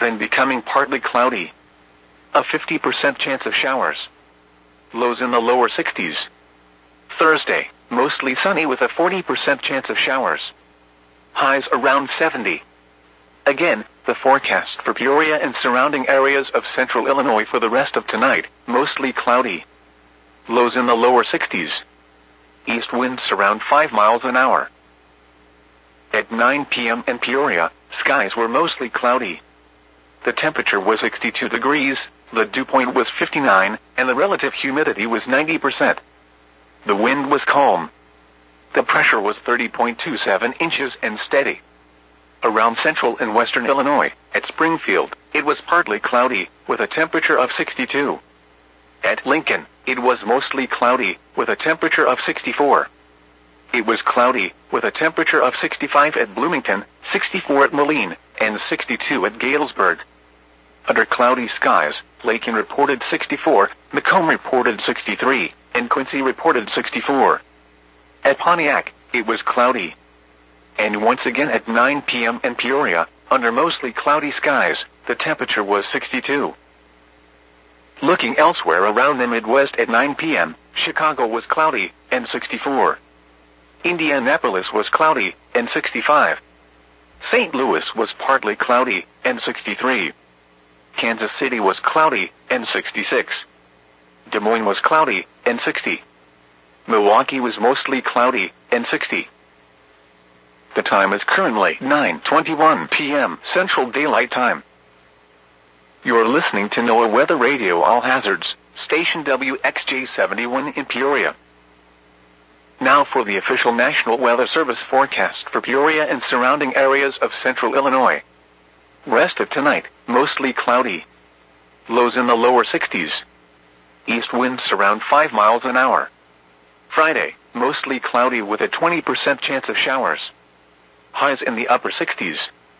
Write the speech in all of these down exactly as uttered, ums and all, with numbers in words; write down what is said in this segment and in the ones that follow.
then becoming partly cloudy. A fifty percent chance of showers. Lows in the lower sixties. Thursday, mostly sunny with a forty percent chance of showers. Highs around seventy. Again, the forecast for Peoria and surrounding areas of central Illinois for the rest of tonight, mostly cloudy. Lows in the lower sixties. East winds around five miles an hour. At nine p.m. in Peoria, skies were mostly cloudy. The temperature was sixty-two degrees, the dew point was fifty-nine, and the relative humidity was ninety percent. The wind was calm. The pressure was thirty point two seven inches and steady. Around central and western Illinois, at Springfield, it was partly cloudy, with a temperature of sixty-two. At Lincoln, it was mostly cloudy, with a temperature of sixty-four. It was cloudy, with a temperature of sixty-five at Bloomington, sixty-four at Moline, and sixty-two at Galesburg. Under cloudy skies, Lakin reported sixty-four, Macomb reported sixty-three, and Quincy reported sixty-four. At Pontiac, it was cloudy. And once again at nine p.m. in Peoria, under mostly cloudy skies, the temperature was sixty-two. Looking elsewhere around the Midwest at nine p.m., Chicago was cloudy, and sixty-four. Indianapolis was cloudy, and sixty-five. Saint Louis was partly cloudy, and sixty-three. Kansas City was cloudy, and sixty-six. Des Moines was cloudy, and sixty. Milwaukee was mostly cloudy, and sixty. The time is currently nine twenty-one p.m. Central Daylight Time. You're listening to NOAA Weather Radio All Hazards, station W X J seventy-one in Peoria. Now for the official National Weather Service forecast for Peoria and surrounding areas of central Illinois. Rest of tonight, mostly cloudy. Lows in the lower sixties. East winds around five miles an hour. Friday, mostly cloudy with a twenty percent chance of showers. Highs in the upper sixties.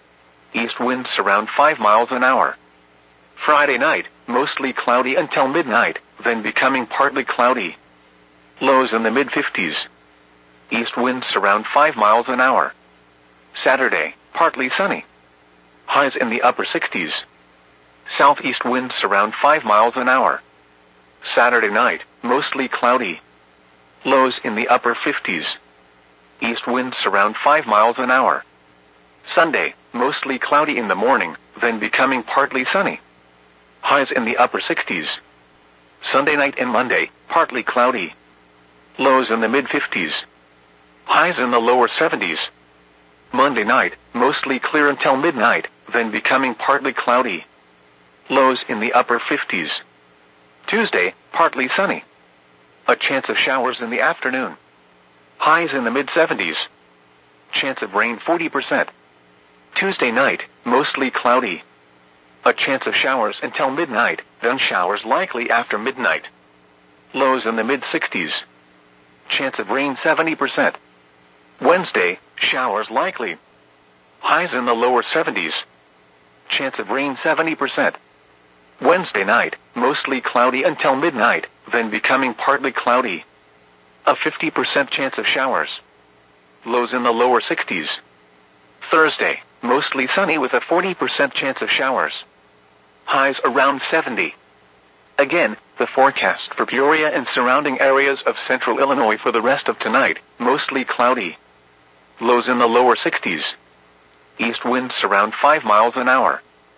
East winds around five miles an hour. Friday night, mostly cloudy until midnight, then becoming partly cloudy. Lows in the mid-fifties. East winds around five miles an hour. Saturday, partly sunny. Highs in the upper sixties. Southeast winds around five miles an hour. Saturday night, mostly cloudy. Lows in the upper fifties. East winds around five miles an hour. Sunday, mostly cloudy in the morning, then becoming partly sunny. Highs in the upper sixties. Sunday night and Monday, partly cloudy. Lows in the mid-fifties. Highs in the lower seventies. Monday night, mostly clear until midnight, then becoming partly cloudy. Lows in the upper fifties. Tuesday, partly sunny. A chance of showers in the afternoon. Highs in the mid-seventies. Chance of rain forty percent. Tuesday night, mostly cloudy. A chance of showers until midnight, then showers likely after midnight. Lows in the mid-sixties. Chance of rain seventy percent. Wednesday, showers likely. Highs in the lower seventies. Chance of rain seventy percent. Wednesday night, mostly cloudy until midnight, then becoming partly cloudy. A fifty percent chance of showers. Lows in the lower sixties. Thursday, mostly sunny with a forty percent chance of showers. Highs around seventy. Again, the forecast for Peoria and surrounding areas of central Illinois for the rest of tonight, mostly cloudy. Lows in the lower sixties. East winds around five miles an hour.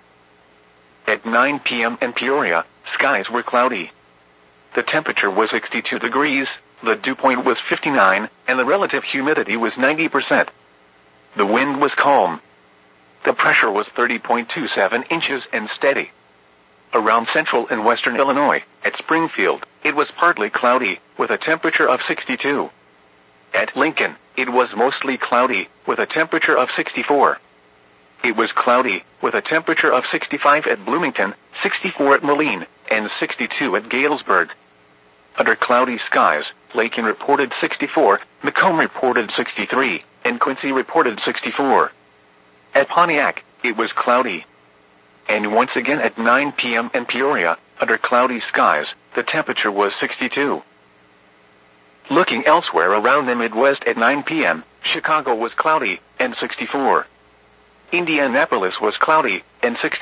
At nine p.m. in Peoria, skies were cloudy. The temperature was sixty-two degrees, the dew point was fifty-nine, and the relative humidity was ninety percent. The wind was calm. The pressure was thirty point two seven inches and steady. Around central and western Illinois, at Springfield, it was partly cloudy, with a temperature of sixty-two. At Lincoln, it was mostly cloudy, with a temperature of sixty-four. It was cloudy, with a temperature of sixty-five at Bloomington, sixty-four at Moline, and sixty-two at Galesburg. Under cloudy skies, Lakin reported sixty-four, Macomb reported sixty-three, and Quincy reported sixty-four. At Pontiac, it was cloudy. And once again at nine p.m. in Peoria, under cloudy skies, the temperature was sixty-two. Looking elsewhere around the Midwest at nine p.m., Chicago was cloudy, and sixty-four. Indianapolis was cloudy, and sixty.